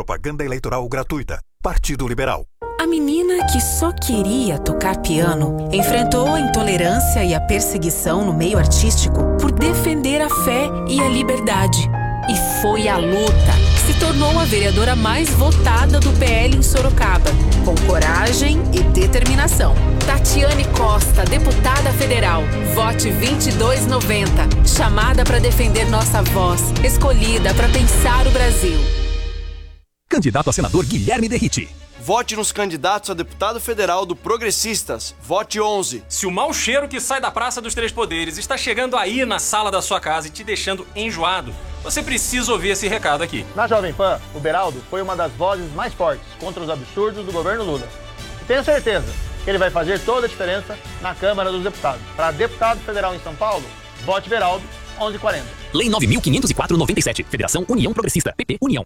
Propaganda eleitoral gratuita. Partido Liberal. A menina que só queria tocar piano enfrentou a intolerância e a perseguição no meio artístico por defender a fé e a liberdade. E foi a luta que se tornou a vereadora mais votada do PL em Sorocaba, com coragem e determinação. Tatiane Costa, deputada federal. Vote 2290. Chamada para defender nossa voz. Escolhida para pensar o Brasil. Candidato a senador Guilherme Derrite. Vote nos candidatos a deputado federal do Progressistas. Vote 11. Se o mau cheiro que sai da Praça dos Três Poderes está chegando aí na sala da sua casa e te deixando enjoado, você precisa ouvir esse recado aqui. Na Jovem Pan, o Beraldo foi uma das vozes mais fortes contra os absurdos do governo Lula. E tenho certeza que ele vai fazer toda a diferença na Câmara dos Deputados. Para deputado federal em São Paulo, vote Beraldo 1140. Lei 9.504/97. Federação União Progressista. PP União.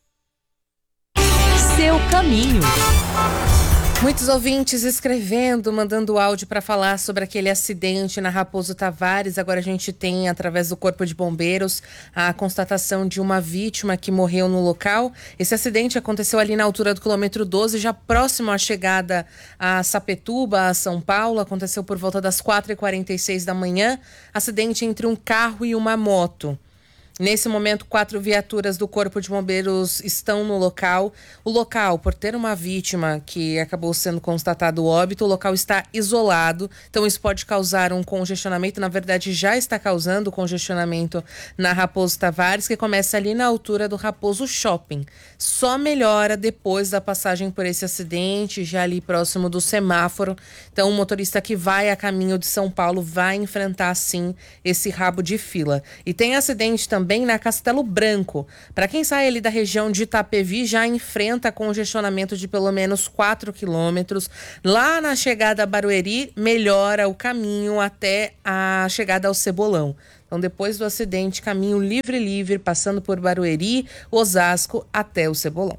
Seu caminho. Muitos ouvintes escrevendo, mandando áudio para falar sobre aquele acidente na Raposo Tavares. Agora a gente tem, através do Corpo de Bombeiros, a constatação de uma vítima que morreu no local. Esse acidente aconteceu ali na altura do quilômetro 12, já próximo à chegada a Sapetúba, a São Paulo. Aconteceu por volta das 4h46 da manhã. Acidente entre um carro e uma moto. Nesse momento, 4 viaturas do Corpo de Bombeiros estão no local. O local, por ter uma vítima que acabou sendo constatado óbito, o local está isolado. Então, isso pode causar um congestionamento. Na verdade, já está causando congestionamento na Raposo Tavares, que começa ali na altura do Raposo Shopping. Só melhora depois da passagem por esse acidente, já ali próximo do semáforo. Então, o motorista que vai a caminho de São Paulo vai enfrentar, sim, esse rabo de fila. E tem acidente também na Castelo Branco. Para quem sai ali da região de Itapevi, já enfrenta congestionamento de pelo menos 4 quilômetros. Lá na chegada a Barueri, melhora o caminho até a chegada ao Cebolão. Então, depois do acidente, caminho livre, passando por Barueri, Osasco, até o Cebolão.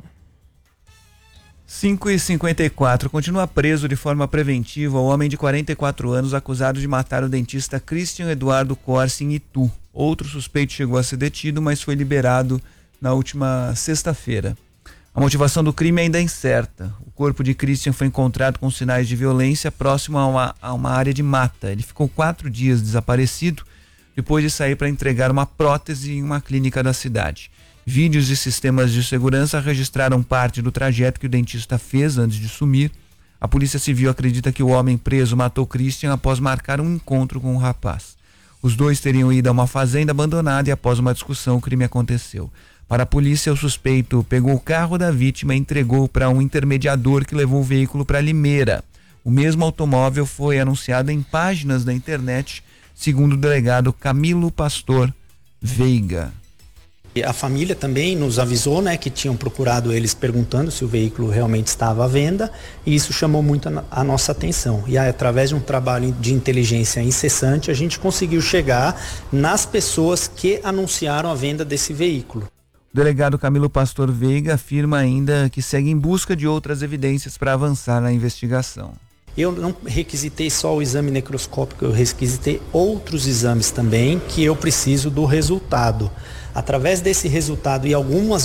5h54. Continua preso de forma preventiva o homem de 44 anos acusado de matar o dentista Christian Eduardo Corsi em Itu. Outro suspeito chegou a ser detido, mas foi liberado na última sexta-feira. A motivação do crime ainda é incerta. O corpo de Christian foi encontrado com sinais de violência próximo a uma área de mata. Ele ficou 4 dias desaparecido depois de sair para entregar uma prótese em uma clínica da cidade. Vídeos e sistemas de segurança registraram parte do trajeto que o dentista fez antes de sumir. A Polícia Civil acredita que o homem preso matou Christian após marcar um encontro com o rapaz. Os dois teriam ido a uma fazenda abandonada e após uma discussão o crime aconteceu. Para a polícia, o suspeito pegou o carro da vítima e entregou para um intermediador que levou o veículo para Limeira. O mesmo automóvel foi anunciado em páginas da internet, segundo o delegado Camilo Pastor Veiga. A família também nos avisou, né, que tinham procurado eles perguntando se o veículo realmente estava à venda, e isso chamou muito a nossa atenção. E aí, através de um trabalho de inteligência incessante, a gente conseguiu chegar nas pessoas que anunciaram a venda desse veículo. O delegado Camilo Pastor Veiga afirma ainda que segue em busca de outras evidências para avançar na investigação. Eu não requisitei só o exame necroscópico, eu requisitei outros exames também que eu preciso do resultado. Através desse resultado e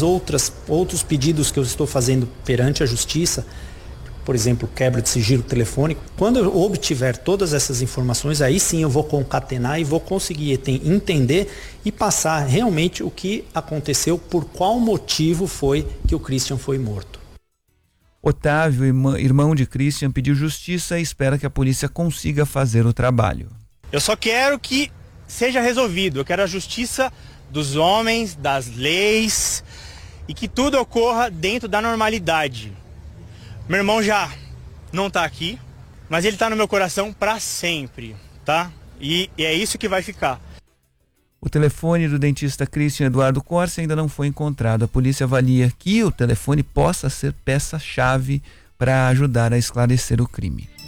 outros pedidos que eu estou fazendo perante a justiça, por exemplo, quebra de sigilo telefônico, quando eu obtiver todas essas informações, aí sim eu vou concatenar e vou conseguir entender e passar realmente o que aconteceu, por qual motivo foi que o Christian foi morto. Otávio, irmão de Christian, pediu justiça e espera que a polícia consiga fazer o trabalho. Eu só quero que seja resolvido, eu quero a justiça dos homens, das leis, e que tudo ocorra dentro da normalidade. Meu irmão já não tá aqui, mas ele tá no meu coração para sempre, tá? E é isso que vai ficar. O telefone do dentista Christian Eduardo Corsi ainda não foi encontrado. A polícia avalia que o telefone possa ser peça-chave para ajudar a esclarecer o crime.